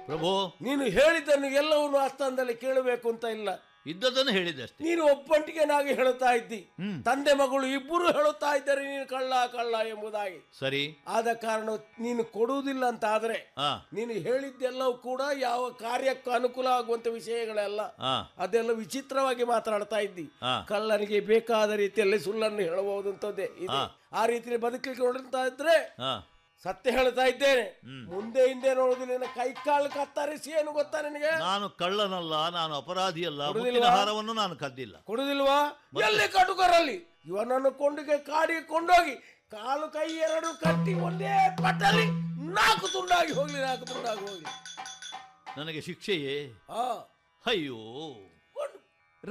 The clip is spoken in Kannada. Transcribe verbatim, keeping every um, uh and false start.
ಪ್ರಭು, ನೀನು ಹೇಳಿದ್ದನ್ನು ಎಲ್ಲವನ್ನು ಅರ್ಥದಲ್ಲಿ ಕೇಳಬೇಕು ಅಂತ ಇಲ್ಲ, ಇದ್ದದನ್ನು ಹೇಳಿದಷ್ಟೇ. ನೀನು ಒಬ್ಬಂಟಿಗೆನಾಗಿ ಹೇಳುತ್ತಾ ಇದ್ದಿ, ತಂದೆ ಮಗಳು ಇಬ್ಬರು ಹೇಳುತ್ತಾ ಇದ್ದಾರೆ ನೀನು ಕಳ್ಳ ಕಳ್ಳ ಎಂಬುದಾಗಿ. ಸರಿ, ಆದ ಕಾರಣ ನೀನು ಕೊಡುವುದಿಲ್ಲ ಅಂತ ಆದ್ರೆ ನೀನು ಹೇಳಿದ್ದೆಲ್ಲವೂ ಕೂಡ ಯಾವ ಕಾರ್ಯಕ್ಕೂ ಅನುಕೂಲ ಆಗುವಂತ ವಿಷಯಗಳೆಲ್ಲ, ಅದೆಲ್ಲ ವಿಚಿತ್ರವಾಗಿ ಮಾತನಾಡ್ತಾ ಇದ್ದಿ. ಕಳ್ಳನಿಗೆ ಬೇಕಾದ ರೀತಿಯಲ್ಲಿ ಸುಳ್ಳನ್ನು ಹೇಳಬಹುದಂತದ್ದೇ ಇದೆ. ಆ ರೀತಿಯಲ್ಲಿ ಬದುಕಲಿಕ್ಕೆ ನೋಡ್ತಾ ಇದ್ರೆ ಸತ್ಯ ಹೇಳ್ತಾ ಇದ್ದೇನೆ, ಮುಂದೆ ಹಿಂದೆ ನೋಡುದು ನಿನ್ನ ಕೈ ಕಾಲು ಕತ್ತರಿಸಿ. ಏನು ಗೊತ್ತಾ ನಿನಗೆ, ನಾನು ಕಳ್ಳನಲ್ಲ, ನಾನು ಅಪರಾಧಿಯಲ್ಲ, ಮುತ್ತಿನ ಹಾರವನ್ನು ನಾನು ಕದ್ದಿಲ್ಲ. ಕೊಡುದಿಲ್ವಾ? ಎಲ್ಲಿ ಕಟುಕರಲ್ಲಿ ಇವನನ್ನು ಕೊಂಡಿಗೆ ಕಾಡಿಗೆ ಕೊಂಡೋಗಿ ಕಾಲು ಕೈ ಎರಡು ಕಟ್ಟಿ ಒಂದೇ ಪಟ್ಟಲ್ಲಿ ನಾಲ್ಕು ತುಂಡಾಗಿ ಹೋಗ್ಲಿ, ನಾಲ್ಕು ತುಂಡಾಗಿ ಹೋಗ್ಲಿ. ನನಗೆ ಶಿಕ್ಷೆಯೇ? ಆ ಅಯ್ಯೋ,